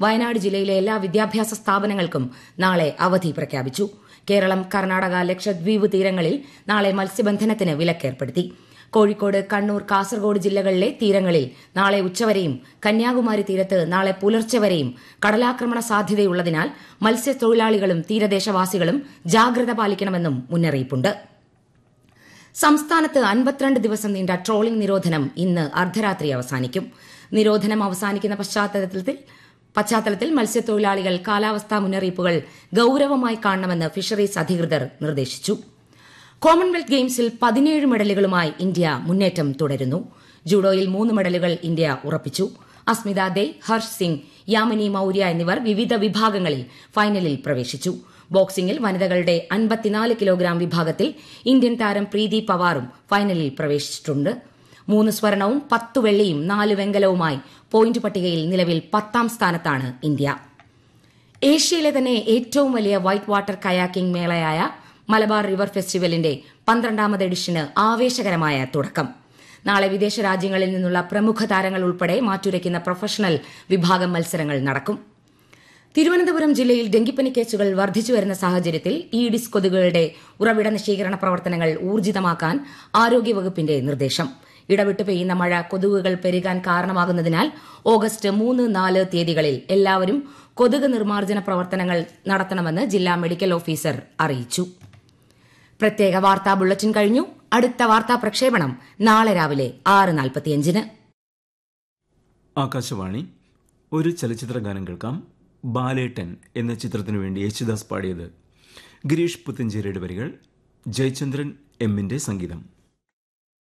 വയനാട് ജില്ലയിലെ എല്ലാ വിദ്യാഭ്യാസ സ്ഥാപനങ്ങൾക്കും നാളെ അവധി പ്രഖ്യാപിച്ചു. കേരളം, കർണാടക, ലക്ഷദ്വീപ് തീരങ്ങളിൽ നാളെ മത്സ്യബന്ധനത്തിന് വിലക്കേർപ്പെടുത്തി. കോഴിക്കോട്, കണ്ണൂർ, കാസർഗോഡ് ജില്ലകളിലെ തീരങ്ങളിൽ നാളെ ഉച്ചവരെയും കന്യാകുമാരി തീരത്ത് നാളെ പുലർച്ചെ വരെയും കടലാക്രമണ സാധ്യതയുള്ളതിനാൽ മത്സ്യത്തൊഴിലാളികളും തീരദേശവാസികളും ജാഗ്രത പാലിക്കണമെന്നും മുന്നറിയിപ്പുണ്ട്. സംസ്ഥാനത്ത് 52 ദിവസം നീണ്ട ട്രോളിംഗ് നിരോധനം ഇന്ന് അർദ്ധരാത്രി അവസാനിക്കും. നിരോധനം അവസാനിക്കുന്ന പശ്ചാത്തലത്തിൽ മത്സ്യത്തൊഴിലാളികൾ കാലാവസ്ഥാ മുന്നറിയിപ്പുകൾ ഗൌരവമായി കാണണമെന്ന് ഫിഷറീസ് അധികൃതർ നിർദ്ദേശിച്ചു. കോമൺവെൽത്ത് ഗെയിംസിൽ 17 മെഡലുകളുമായി ഇന്ത്യ മുന്നേറ്റം തുടരുന്നു. ജൂഡോയിൽ 3 മെഡലുകൾ ഇന്ത്യ ഉറപ്പിച്ചു. അസ്മിത ദേ, ഹർഷ് സിംഗ്, യാമിനി മൌര്യ എന്നിവർ വിവിധ വിഭാഗങ്ങളിൽ ഫൈനലിൽ പ്രവേശിച്ചു. ബോക്സിംഗിൽ വനിതകളുടെ 54 കിലോഗ്രാം വിഭാഗത്തിൽ ഇന്ത്യൻ താരം പ്രീതി പവാറും ഫൈനലിൽ പ്രവേശിച്ചിട്ടുണ്ട്. 3 സ്വർണവും 10 വെള്ളിയും 4 വെങ്കലവുമായി പോയിന്റ് പട്ടികയിൽ നിലവിൽ 10ാം സ്ഥാനത്താണ് ഇന്ത്യ. ഏഷ്യയിലെ തന്നെ ഏറ്റവും വലിയ white water kayaking മേളയായ Malabar river ഫെസ്റ്റിവലിന്റെ 12ാമത് എഡിഷന് ആവേശകരമായ തുടക്കം. നാളെ വിദേശ രാജ്യങ്ങളിൽ നിന്നുള്ള പ്രമുഖ താരങ്ങൾ ഉൾപ്പെടെ മാറ്റുരയ്ക്കുന്ന പ്രൊഫഷണൽ വിഭാഗം മത്സരങ്ങൾ നടക്കും. തിരുവനന്തപുരം ജില്ലയിൽ ഡെങ്കിപ്പനി കേസുകൾ വർദ്ധിച്ചുവരുന്ന സാഹചര്യത്തിൽ ഈഡിസ് കൊതുകുകളുടെ ഉറവിട നശീകരണ പ്രവർത്തനങ്ങൾ ഊർജിതമാക്കാൻ ആരോഗ്യവകുപ്പിന്റെ നിർദ്ദേശം. ഇടവിട്ട് പെയ്യുന്ന മഴ കൊതുകുകൾ പെരുകാൻ കാരണമാകുന്നതിനാൽ ഓഗസ്റ്റ് 3, 4 തീയതികളിൽ എല്ലാവരും കൊതുക് നിർമ്മാർജ്ജന പ്രവർത്തനങ്ങൾ നടത്തണമെന്ന് ജില്ലാ മെഡിക്കൽ ഓഫീസർ അറിയിച്ചു. പ്രത്യേക വാർത്താ ബുള്ളറ്റിൻ കഴിഞ്ഞു. അടുത്ത വാർത്താ പ്രക്ഷേപണം നാളെ രാവിലെ 6:45. ആകാശവാണി. ഒരു ചലച്ചിത്ര ഗാനം കേൾക്കാം. ബാലേട്ടൻ എന്ന ചിത്രത്തിനു വേണ്ടി യേശുദാസ് പാടിയത്. ഗിരീഷ് പുത്തഞ്ചേരിയുടെ വരികൾ, ജയചന്ദ്രൻ എമ്മിന്റെ സംഗീതം.